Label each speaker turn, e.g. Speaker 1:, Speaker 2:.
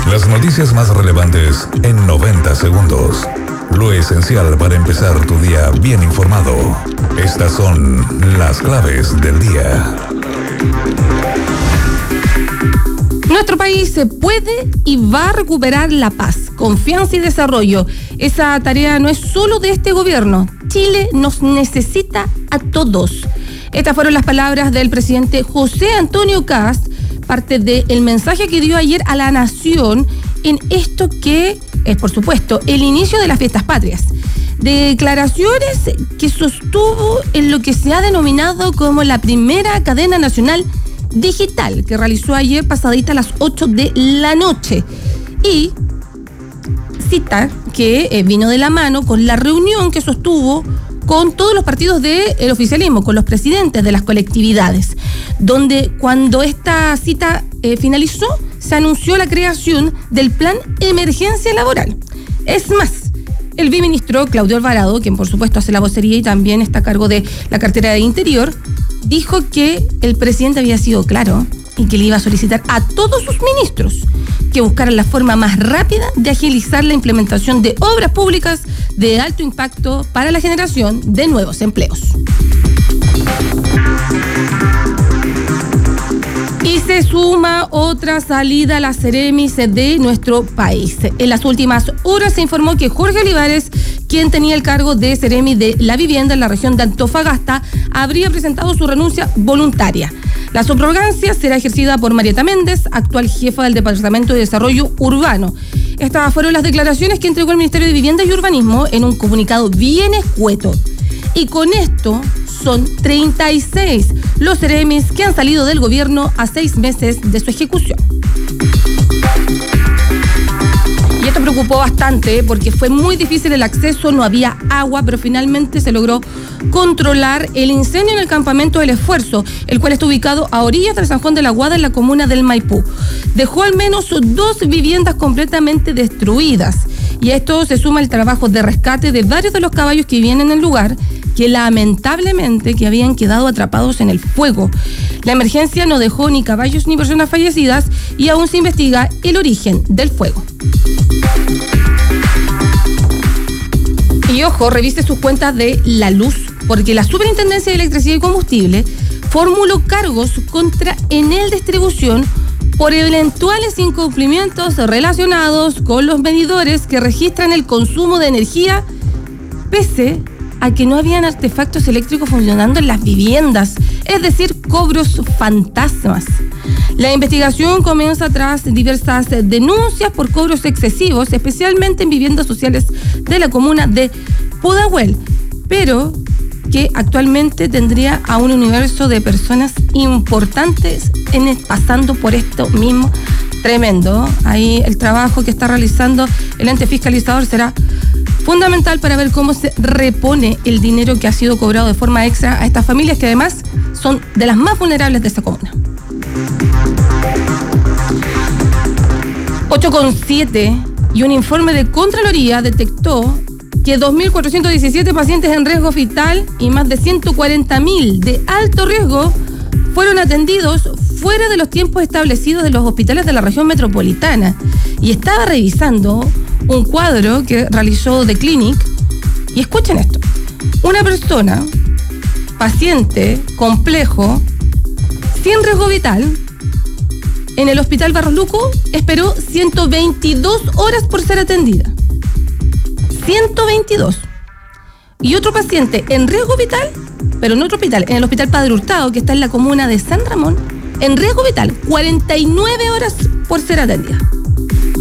Speaker 1: Las noticias más relevantes en 90 segundos. Lo esencial para empezar tu día bien informado. Estas son las claves del día.
Speaker 2: Nuestro país se puede y va a recuperar la paz, confianza y desarrollo. Esa tarea no es solo de este gobierno. Chile nos necesita a todos. Estas fueron las palabras del presidente José Antonio Kast, parte del mensaje que dio ayer a la nación en esto que es, por supuesto, el inicio de las fiestas patrias. Declaraciones que sostuvo en lo que se ha denominado como la primera cadena nacional digital, que realizó ayer pasadita a las 8 de la noche. Y cita que vino de la mano con la reunión que sostuvo con todos los partidos del oficialismo, con los presidentes de las colectividades, donde cuando esta cita finalizó, se anunció la creación del Plan Emergencia Laboral. Es más, el viceministro Claudio Alvarado, quien por supuesto hace la vocería y también está a cargo de la cartera de Interior, dijo que el presidente había sido claro y que le iba a solicitar a todos sus ministros que buscaran la forma más rápida de agilizar la implementación de obras públicas de alto impacto para la generación de nuevos empleos. Y se suma otra salida a las Ceremis de nuestro país. En las últimas horas se informó que Jorge Olivares, quien tenía el cargo de Ceremi de la vivienda en la región de Antofagasta, habría presentado su renuncia voluntaria. La subrogancia será ejercida por Marieta Méndez, actual jefa del Departamento de Desarrollo Urbano. Estas fueron las declaraciones que entregó el Ministerio de Vivienda y Urbanismo en un comunicado bien escueto. Y con esto son 36 los Ceremis que han salido del gobierno a 6 meses de su ejecución. Y esto preocupó bastante porque fue muy difícil el acceso, no había agua, pero finalmente se logró controlar el incendio en el campamento del Esfuerzo, el cual está ubicado a orillas del San Juan de la Guada en la comuna del Maipú. Dejó al menos 2 viviendas completamente destruidas. Y a esto se suma el trabajo de rescate de varios de los caballos que vivían en el lugar, que lamentablemente que habían quedado atrapados en el fuego. La emergencia no dejó ni caballos ni personas fallecidas y aún se investiga el origen del fuego. Y ojo, revise sus cuentas de la luz, porque la Superintendencia de Electricidad y Combustible formuló cargos contra Enel Distribución por eventuales incumplimientos relacionados con los medidores que registran el consumo de energía, pese a que no habían artefactos eléctricos funcionando en las viviendas, es decir, cobros fantasmas. La investigación comienza tras diversas denuncias por cobros excesivos, especialmente en viviendas sociales de la comuna de Pudahuel, pero que actualmente tendría a un universo de personas importantes pasando por esto mismo. Tremendo. Ahí el trabajo que está realizando el ente fiscalizador será fundamental para ver cómo se repone el dinero que ha sido cobrado de forma extra a estas familias que además son de las más vulnerables de esta comuna. 8,7 y un informe de Contraloría detectó que 2.417 pacientes en riesgo vital y más de 140.000 de alto riesgo fueron atendidos fuera de los tiempos establecidos de los hospitales de la región metropolitana. Y estaba revisando un cuadro que realizó The Clinic y escuchen esto. Una persona, paciente, complejo, sin riesgo vital, en el hospital Barros Luco esperó 122 horas por ser atendida. 122. Y otro paciente en riesgo vital, pero en otro hospital, en el hospital Padre Hurtado, que está en la comuna de San Ramón, en riesgo vital, 49 horas por ser atendida.